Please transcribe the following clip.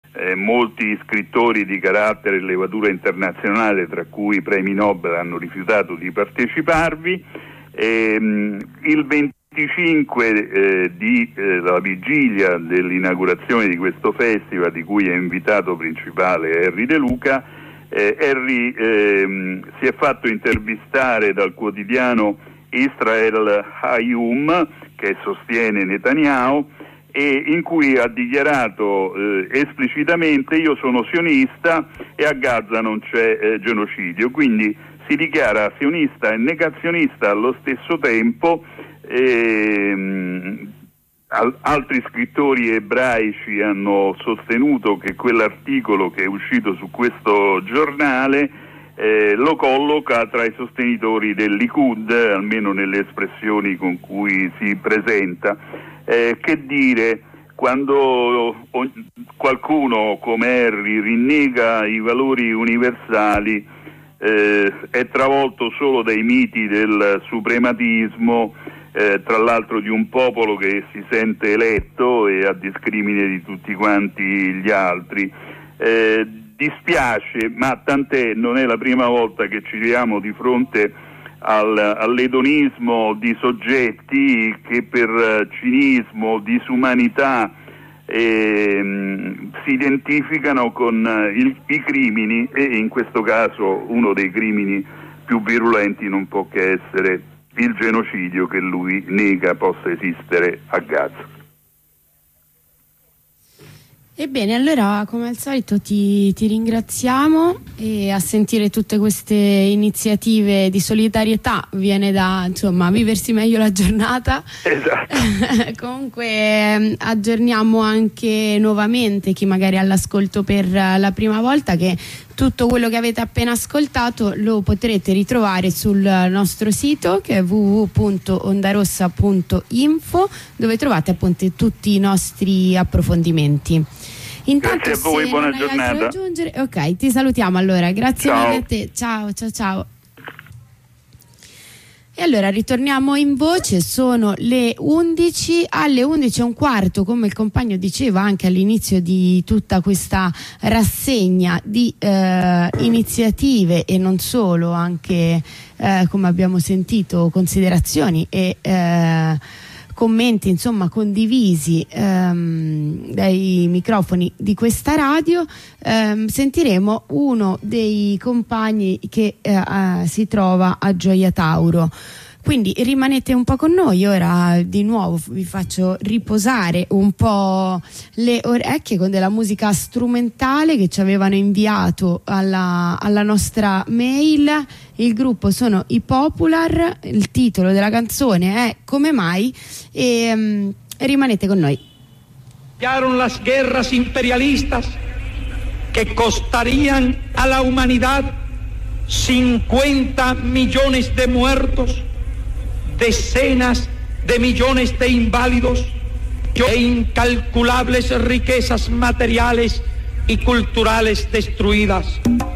molti scrittori di carattere e levatura internazionale, tra cui i premi Nobel, hanno rifiutato di parteciparvi. Il 25 la vigilia dell'inaugurazione di questo festival, di cui è invitato principale Harry De Luca, Harry si è fatto intervistare dal quotidiano Israel Hayom, che sostiene Netanyahu, e in cui ha dichiarato esplicitamente: io sono sionista e a Gaza non c'è genocidio. Quindi si dichiara sionista e negazionista allo stesso tempo. Altri scrittori ebraici hanno sostenuto che quell'articolo che è uscito su questo giornale lo colloca tra i sostenitori del Likud, almeno nelle espressioni con cui si presenta. Che dire, quando qualcuno come Harry rinnega i valori universali, è travolto solo dai miti del suprematismo, tra l'altro di un popolo che si sente eletto e a discrimine di tutti quanti gli altri. Dispiace, ma tant'è, non è la prima volta che ci troviamo di fronte all'edonismo di soggetti che per cinismo, disumanità si identificano con i crimini, e in questo caso uno dei crimini più virulenti non può che essere il genocidio che lui nega possa esistere a Gaza. Ebbene, allora come al solito ti ringraziamo, e a sentire tutte queste iniziative di solidarietà viene da, insomma, viversi meglio la giornata. Esatto. Comunque aggiorniamo anche nuovamente chi magari è all'ascolto per la prima volta che tutto quello che avete appena ascoltato lo potrete ritrovare sul nostro sito, che è www.ondarossa.info, dove trovate appunto tutti i nostri approfondimenti. Intanto, grazie a voi, buona giornata. Ok, ti salutiamo allora, grazie ciao. mille a te, ciao. E allora ritorniamo in voce, sono le 11, alle 11:15, come il compagno diceva anche all'inizio di tutta questa rassegna di iniziative, e non solo, anche come abbiamo sentito considerazioni e commenti, insomma, condivisi dai microfoni di questa radio. Sentiremo uno dei compagni che si trova a Gioia Tauro. Quindi rimanete un po' con noi. Ora di nuovo vi faccio riposare un po' le orecchie con della musica strumentale che ci avevano inviato alla nostra mail. Il gruppo sono i Popular, il titolo della canzone è Come mai, e rimanete con noi. Las guerras imperialistas que costarían a la humanidad 50 millones de muertos, decenas de millones de inválidos e incalculables riquezas materiales y culturales destruidas.